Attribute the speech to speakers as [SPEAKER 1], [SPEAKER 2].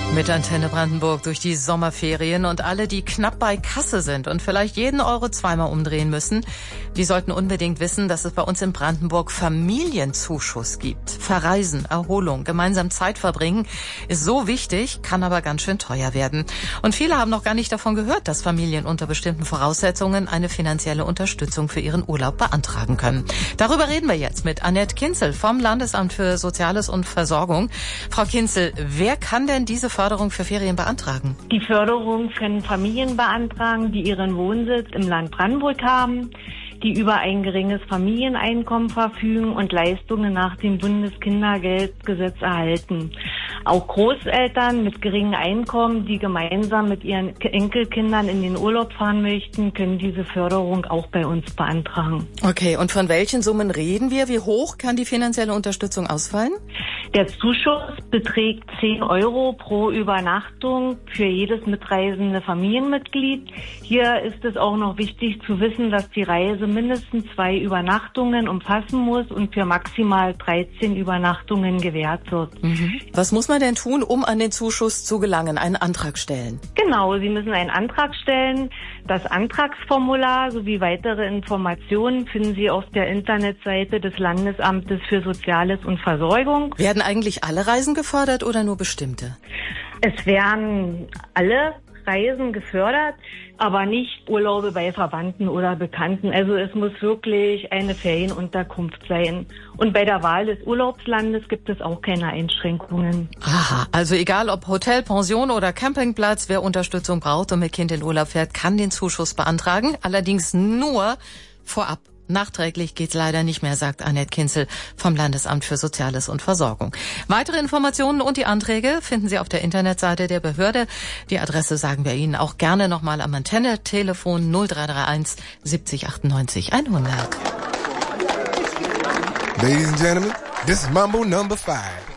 [SPEAKER 1] Mit Antenne Brandenburg durch die Sommerferien und alle, die knapp bei Kasse sind und vielleicht jeden Euro zweimal umdrehen müssen, die sollten unbedingt wissen, dass es bei uns in Brandenburg Familienzuschuss gibt. Verreisen, Erholung, gemeinsam Zeit verbringen ist so wichtig, kann aber ganz schön teuer werden. Und viele haben noch gar nicht davon gehört, dass Familien unter bestimmten Voraussetzungen eine finanzielle Unterstützung für ihren Urlaub beantragen können. Darüber reden wir jetzt mit Annette Kinzel vom Landesamt für Soziales und Versorgung. Frau Kinzel, wer kann denn diese Förderung für Ferien beantragen?
[SPEAKER 2] Die Förderung können Familien beantragen, die ihren Wohnsitz im Land Brandenburg haben, die über ein geringes Familieneinkommen verfügen und Leistungen nach dem Bundeskindergeldgesetz erhalten. Auch Großeltern mit geringem Einkommen, die gemeinsam mit ihren Enkelkindern in den Urlaub fahren möchten, können diese Förderung auch bei uns beantragen.
[SPEAKER 1] Okay, und von welchen Summen reden wir? Wie hoch kann die finanzielle Unterstützung ausfallen?
[SPEAKER 2] Der Zuschuss beträgt 10 Euro pro Übernachtung für jedes mitreisende Familienmitglied. Hier ist es auch noch wichtig zu wissen, dass die Reise mindestens 2 Übernachtungen umfassen muss und für maximal 13 Übernachtungen gewährt wird.
[SPEAKER 1] Was muss man denn tun, um an den Zuschuss zu gelangen? Einen Antrag stellen?
[SPEAKER 2] Genau, Sie müssen einen Antrag stellen. Das Antragsformular sowie weitere Informationen finden Sie auf der Internetseite des Landesamtes für Soziales und Versorgung.
[SPEAKER 1] Werden eigentlich alle Reisen gefördert oder nur bestimmte?
[SPEAKER 2] Es werden alle Reisen gefördert, aber nicht Urlaube bei Verwandten oder Bekannten. Also es muss wirklich eine Ferienunterkunft sein. Und bei der Wahl des Urlaubslandes gibt es auch keine Einschränkungen.
[SPEAKER 1] Aha, also egal ob Hotel, Pension oder Campingplatz, wer Unterstützung braucht und mit Kind in Urlaub fährt, kann den Zuschuss beantragen. Allerdings nur vorab. Nachträglich geht's leider nicht mehr, sagt Annette Kinzel vom Landesamt für Soziales und Versorgung. Weitere Informationen und die Anträge finden Sie auf der Internetseite der Behörde. Die Adresse sagen wir Ihnen auch gerne nochmal am Antenne-Telefon 0331 70 98 100.
[SPEAKER 3] Ladies and gentlemen, this is Mambo number 5.